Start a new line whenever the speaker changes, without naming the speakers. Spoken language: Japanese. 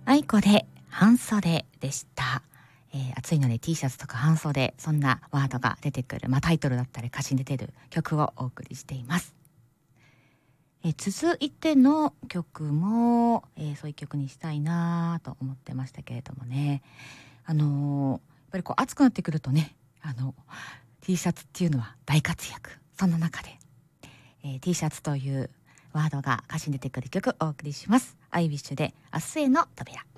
愛子で半袖でした。暑いので T シャツとか半袖、そんなワードが出てくる、タイトルだったり歌詞に出てる曲をお送りしています。続いての曲も、そういう曲にしたいなと思ってましたけれどもね、やっぱりこう暑くなってくるとね、T シャツっていうのは大活躍。そんな中で、T シャツというワードが歌詞に出てくる曲をお送りします。アイビッシュで明日への扉。